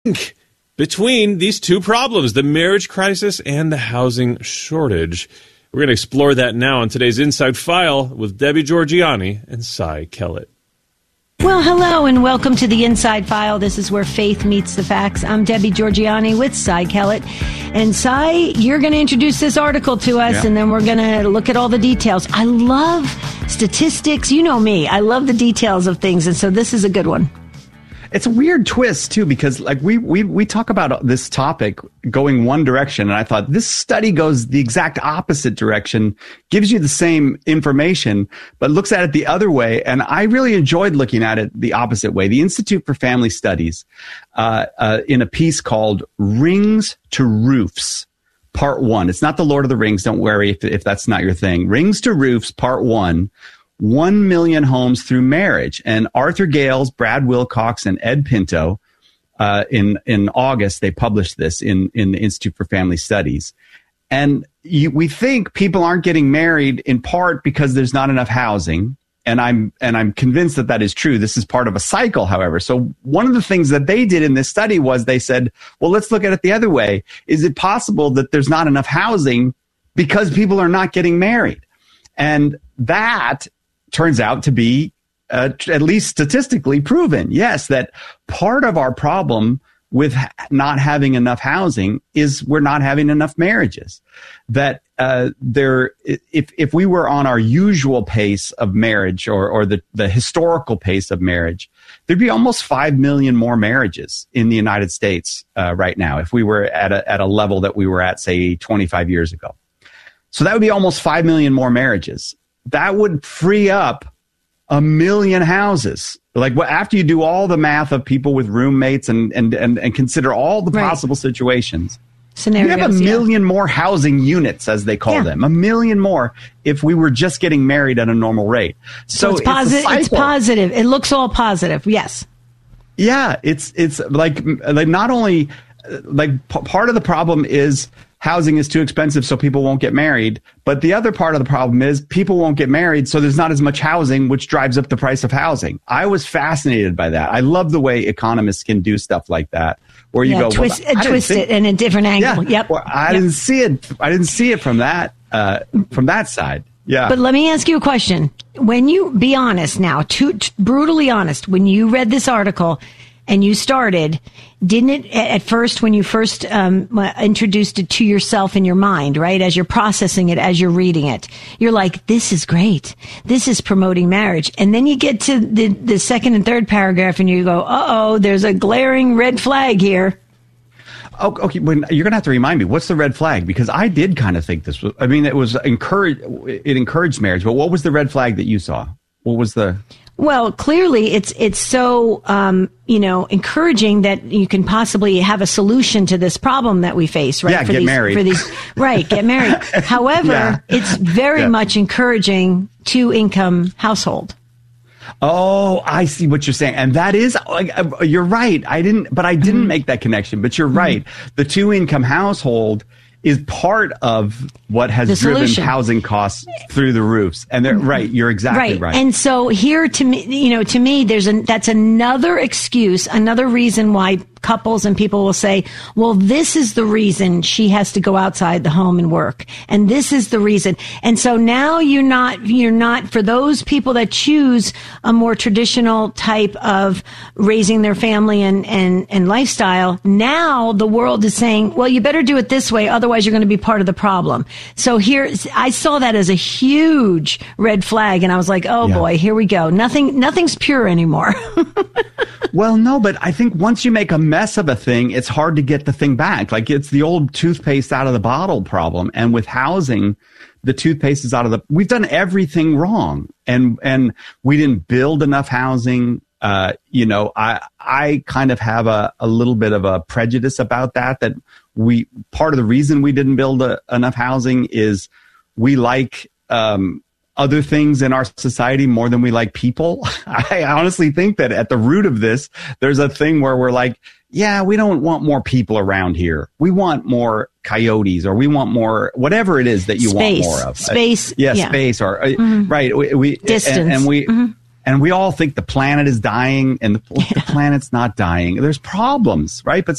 between these two problems, the marriage crisis and the housing shortage. We're going to explore that now on today's Inside File with Debbie Georgianni and Cy Kellett. Well, hello and welcome to the Inside File. This is where faith meets the facts. I'm Debbie Georgianni with Cy Kellett. And Cy, you're going to introduce this article to us, and then we're going to look at all the details. I love statistics. You know me. I love the details of things, and so this is a good one. It's a weird twist, too, because like we talk about this topic going one direction, and I thought this study goes the exact opposite direction, gives you the same information, but looks at it the other way. And I really enjoyed looking at it the opposite way. The Institute for Family Studies, in a piece called Rings to Roofs, Part 1. It's not the Lord of the Rings. Don't worry if that's not your thing. Rings to Roofs, Part 1. 1 million homes through marriage. And Arthur Gales, Brad Wilcox, and Ed Pinto, in August, they published this in the Institute for Family Studies. And we think people aren't getting married in part because there's not enough housing. And I'm convinced that that is true. This is part of a cycle, however. So one of the things that they did in this study was they said, well, let's look at it the other way. Is it possible that there's not enough housing because people are not getting married? And that turns out to be at least statistically proven. Yes, that part of our problem with not having enough housing is we're not having enough marriages. That if we were on our usual pace of marriage or the historical pace of marriage, there'd be almost 5 million more marriages in the United States right now if we were at a level that we were at, say, 25 years ago. So that would be almost 5 million more marriages. That would free up 1 million houses. Like after you do all the math of people with roommates and consider all the possible situations, scenarios, we have 1 million more housing units, as they call them, 1 million more if we were just getting married at a normal rate. So it's positive. It's positive. It looks all positive. Yes. Yeah, it's like not only like part of the problem is housing is too expensive, so people won't get married. But the other part of the problem is people won't get married, so there's not as much housing, which drives up the price of housing. I was fascinated by that. I love the way economists can do stuff like that, where you go twist it in a different angle. Yeah, well, I didn't see it. I didn't see it from that side. Yeah. But let me ask you a question. When you be honest now, brutally honest, when you read this article and you started, didn't it at first, when you first introduced it to yourself in your mind, right, as you're processing it, as you're reading it, you're like, this is great. This is promoting marriage. And then you get to the second and third paragraph and you go, uh-oh, there's a glaring red flag here. Oh, okay, you're going to have to remind me, what's the red flag? Because I did kind of think this was, I mean, it encouraged marriage, but what was the red flag that you saw? What was the... Well, clearly it's so, encouraging that you can possibly have a solution to this problem that we face, right? Yeah, get married. Get married. However, it's very much encouraging two-income household. Oh, I see what you're saying. And that is, you're right. I didn't make that connection, but you're right. The two-income household is part of what has driven housing costs through the roofs. And they're right. You're exactly right. And so here to me, that's another excuse, another reason why couples and people will say, well, this is the reason she has to go outside the home and work. And this is the reason. And so now you're not for those people that choose a more traditional type of raising their family and lifestyle. Now the world is saying, well, you better do it this way. Otherwise you're going to be part of the problem. So here, I saw that as a huge red flag. And I was like, oh boy, here we go. Nothing's pure anymore. Well, no, but I think once you make a mess of a thing, it's hard to get the thing back. Like it's the old toothpaste out of the bottle problem. And with housing, the toothpaste is we've done everything wrong. And we didn't build enough housing. I kind of have a little bit of a prejudice about that part of the reason we didn't build enough housing is we like, other things in our society more than we like people. I honestly think that at the root of this, there's a thing where we're like, yeah, we don't want more people around here. We want more coyotes, or we want more, whatever it is that you want more of. Space. Space, or right. We distance. And we all think the planet is dying, and the planet's not dying. There's problems, right? But